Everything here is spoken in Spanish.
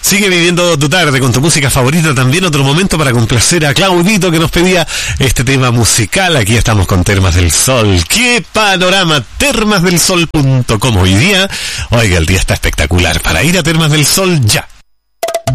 Sigue viviendo tu tarde con tu música favorita. También otro momento para complacer a Claudito, que nos pedía este tema musical. Aquí estamos con Termas del Sol. ¡Qué panorama! Termasdelsol.com. Hoy día, oiga, el día está espectacular para ir a Termas del Sol ya.